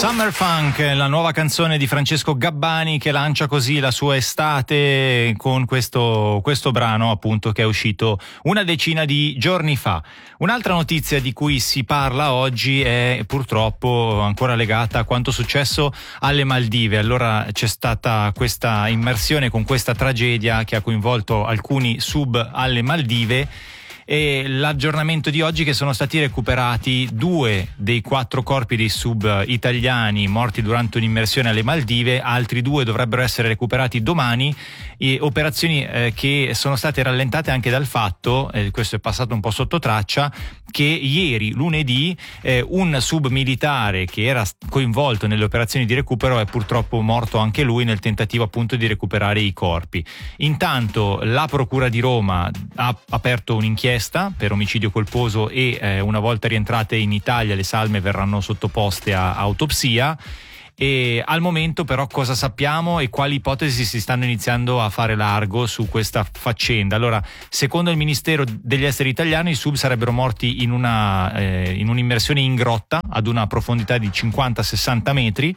Summer Funk, la nuova canzone di Francesco Gabbani che lancia così la sua estate con questo brano appunto che è uscito una decina di giorni fa. Un'altra notizia di cui si parla oggi è purtroppo ancora legata a quanto successo alle Maldive. Allora c'è stata questa immersione con questa tragedia che ha coinvolto alcuni sub alle Maldive. E l'aggiornamento di oggi che sono stati recuperati 2 dei 4 corpi dei sub italiani morti durante un'immersione alle Maldive, altri 2 dovrebbero essere recuperati domani, e operazioni che sono state rallentate anche dal fatto, questo è passato un po' sotto traccia, che ieri, lunedì, un sub militare che era coinvolto nelle operazioni di recupero è purtroppo morto anche lui nel tentativo appunto di recuperare i corpi. Intanto la Procura di Roma ha aperto un'inchiesta per omicidio colposo e una volta rientrate in Italia le salme verranno sottoposte a autopsia. E al momento però cosa sappiamo e quali ipotesi si stanno iniziando a fare largo su questa faccenda? Allora, secondo il Ministero degli Esteri italiano i sub sarebbero morti in un'immersione in grotta ad una profondità di 50-60 metri.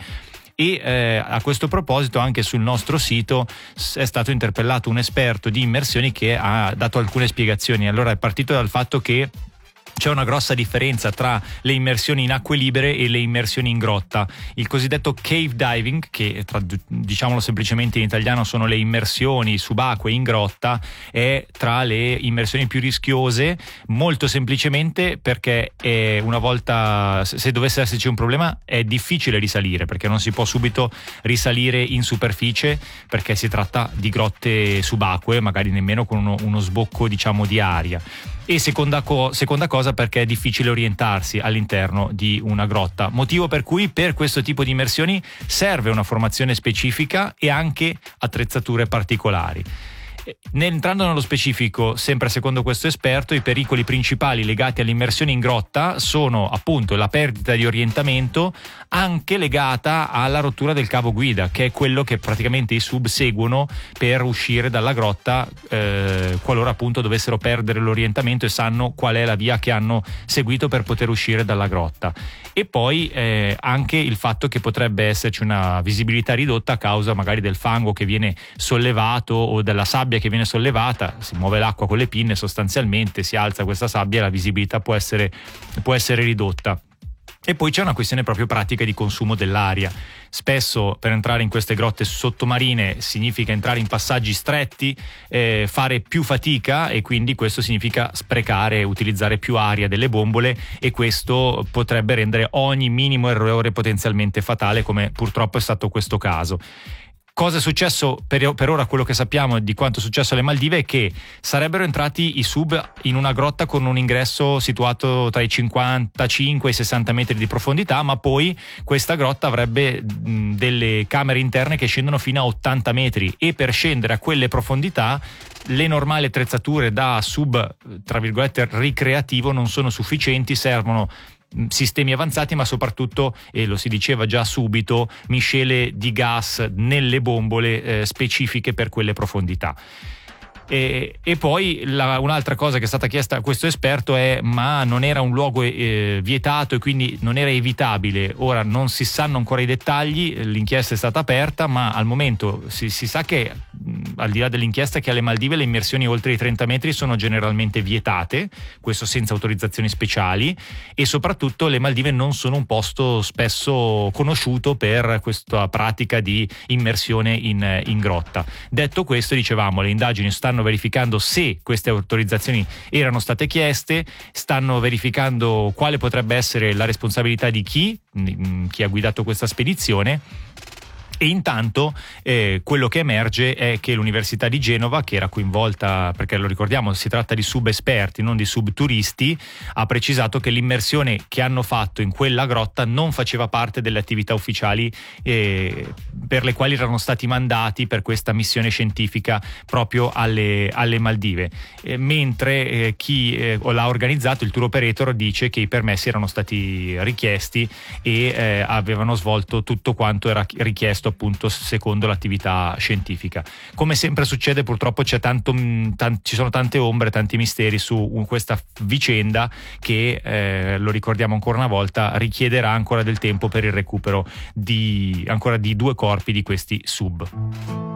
E a questo proposito anche sul nostro sito è stato interpellato un esperto di immersioni che ha dato alcune spiegazioni. Allora è partito dal fatto che c'è una grossa differenza tra le immersioni in acque libere e le immersioni in grotta. Il cosiddetto cave diving, che diciamolo semplicemente in italiano sono le immersioni subacquee in grotta, è tra le immersioni più rischiose, molto semplicemente perché una volta, se dovesse esserci un problema, è difficile risalire, perché non si può subito risalire in superficie, perché si tratta di grotte subacquee, magari nemmeno con uno sbocco diciamo di aria. E seconda cosa perché è difficile orientarsi all'interno di una grotta, motivo per cui per questo tipo di immersioni serve una formazione specifica e anche attrezzature particolari. Entrando nello specifico, sempre secondo questo esperto, i pericoli principali legati all'immersione in grotta sono appunto la perdita di orientamento, anche legata alla rottura del cavo guida, che è quello che praticamente i sub seguono per uscire dalla grotta qualora appunto dovessero perdere l'orientamento e sanno qual è la via che hanno seguito per poter uscire dalla grotta. E poi anche il fatto che potrebbe esserci una visibilità ridotta a causa magari del fango che viene sollevato o della sabbia che viene sollevata, si muove l'acqua con le pinne, sostanzialmente si alza questa sabbia e la visibilità può essere ridotta. E poi c'è una questione proprio pratica di consumo dell'aria. Spesso per entrare in queste grotte sottomarine significa entrare in passaggi stretti, fare più fatica, e quindi questo significa sprecare e utilizzare più aria delle bombole, e questo potrebbe rendere ogni minimo errore potenzialmente fatale, come purtroppo è stato questo caso. Cosa è successo per ora? Quello che sappiamo di quanto è successo alle Maldive è che sarebbero entrati i sub in una grotta con un ingresso situato tra i 55 e i 60 metri di profondità, ma poi questa grotta avrebbe delle camere interne che scendono fino a 80 metri, e per scendere a quelle profondità le normali attrezzature da sub tra virgolette ricreativo non sono sufficienti, servono sistemi avanzati, ma soprattutto, e lo si diceva già subito, miscele di gas nelle bombole specifiche per quelle profondità. E poi un'altra cosa che è stata chiesta a questo esperto è: ma non era un luogo vietato e quindi non era evitabile? Ora non si sanno ancora i dettagli, l'inchiesta è stata aperta, ma al momento si sa che al di là dell'inchiesta che alle Maldive le immersioni oltre i 30 metri sono generalmente vietate, questo senza autorizzazioni speciali, e soprattutto le Maldive non sono un posto spesso conosciuto per questa pratica di immersione in grotta. Detto questo, dicevamo, le indagini stanno verificando se queste autorizzazioni erano state chieste, stanno verificando quale potrebbe essere la responsabilità di chi ha guidato questa spedizione. E intanto quello che emerge è che l'Università di Genova, che era coinvolta, perché lo ricordiamo si tratta di sub esperti, non di sub turisti, ha precisato che l'immersione che hanno fatto in quella grotta non faceva parte delle attività ufficiali per le quali erano stati mandati per questa missione scientifica proprio alle Maldive, mentre chi l'ha organizzato, il tour operator, dice che i permessi erano stati richiesti e avevano svolto tutto quanto era richiesto questo appunto secondo l'attività scientifica. Come sempre succede, purtroppo ci sono tante ombre, tanti misteri su questa vicenda che, lo ricordiamo ancora una volta, richiederà ancora del tempo per il recupero di 2 corpi di questi sub.